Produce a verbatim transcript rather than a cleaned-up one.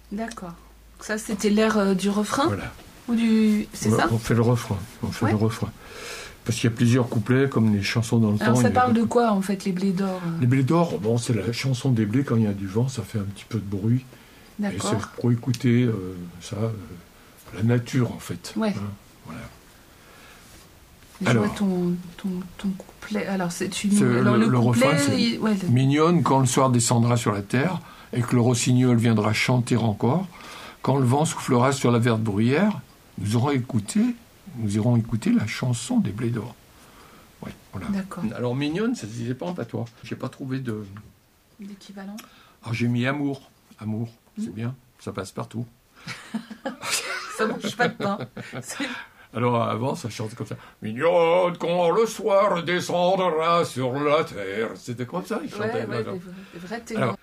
D'accord. Ça, c'était l'air euh, du refrain. Voilà. Ou du... C'est Ouais, ça on fait le refrain. On fait Ouais. le refrain. Parce qu'il y a plusieurs couplets, comme les chansons dans le Alors temps. ça il y a parle des- de quoi, en fait, les blés d'or euh Les blés d'or, bon, c'est la chanson des blés. Quand il y a du vent, ça fait un petit peu de bruit. Et D'accord. c'est pour écouter euh, ça, euh, la nature, en fait. Ouais. Hein, voilà. Je Alors. vois ton, ton, ton couplet. Alors, c'est une... C'est Alors, le- le, le couplet... refrain, c'est- il- ouais, le- Mignonne, quand le soir descendra sur la terre, et que le rossignol viendra chanter encore, quand le vent soufflera sur la verte bruyère, nous aurons écouté, nous irons écouter la chanson des blés d'or. Ouais, voilà. D'accord. Alors mignonne, ça se disait pas en patois. J'ai pas trouvé de. L'équivalent. Alors j'ai mis amour. Amour, c'est Mm. bien, ça passe partout. Ça mange pas de pain. C'est- Alors avant, ça chantait comme ça. Mignonne, quand le soir descendra sur la terre. C'était comme ça, il chantait. Ouais, ouais, là, des, vrais- des vrais ténors. Alors,